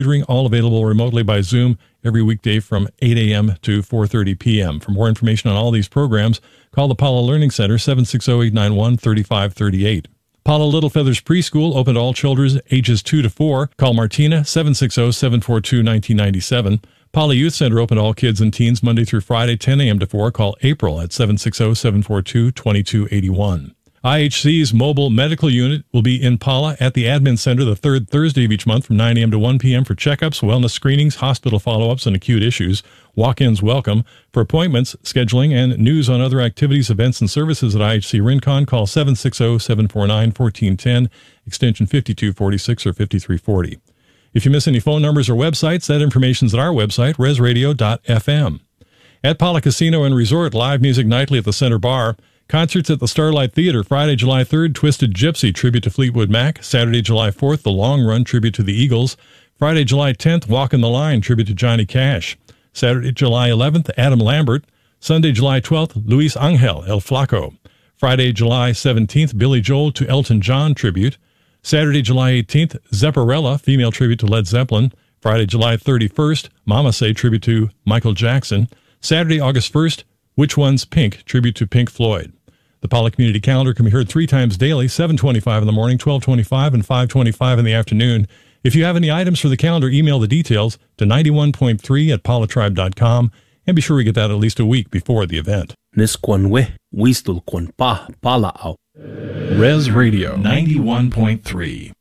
tutoring, all available remotely by Zoom every weekday from 8 a.m. to 4:30 p.m. For more information on all these programs, call the Paula Learning Center, 760-891-3538. Paula Little Feathers Preschool, open to all children ages 2 to 4. Call Martina, 760-742-1997. Paula Youth Center, open to all kids and teens Monday through Friday, 10 a.m. to 4. Call April at 760-742-2281. IHC's mobile medical unit will be in Paula at the Admin Center the third Thursday of each month from 9 a.m. to 1 p.m. for checkups, wellness screenings, hospital follow-ups, and acute issues. Walk-ins welcome. For appointments, scheduling, and news on other activities, events, and services at IHC Rincon, call 760-749-1410, extension 5246 or 5340. If you miss any phone numbers or websites, that information's at our website, resradio.fm. At Paula Casino and Resort, live music nightly at the Center Bar. Concerts at the Starlight Theater, Friday, July 3rd, Twisted Gypsy, tribute to Fleetwood Mac. Saturday, July 4th, The Long Run, tribute to the Eagles. Friday, July 10th, Walk in the Line, tribute to Johnny Cash. Saturday, July 11th, Adam Lambert. Sunday, July 12th, Luis Angel, El Flaco. Friday, July 17th, Billy Joel to Elton John tribute. Saturday, July 18th, Zepparella, female tribute to Led Zeppelin. Friday, July 31st, Mama Say, tribute to Michael Jackson. Saturday, August 1st, Which One's Pink, tribute to Pink Floyd. The Paula Community Calendar can be heard 3 times daily, 7:25 in the morning, 12:25, and 5:25 in the afternoon. If you have any items for the calendar, email the details to 91.3@paulatribe.com, and be sure we get that at least a week before the event. Res Radio 91.3.